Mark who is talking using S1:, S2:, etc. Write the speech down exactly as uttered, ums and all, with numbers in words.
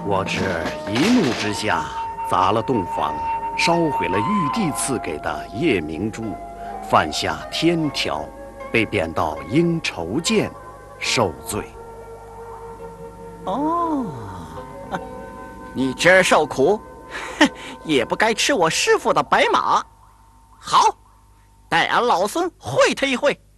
S1: 我只一怒之下砸了洞房，烧毁了玉帝赐给的夜明珠，犯下天条，被贬到鹰愁涧受罪。
S2: 哦，你今儿受苦，哼，也不该吃我师父的白马。好，待俺老孙会他一会。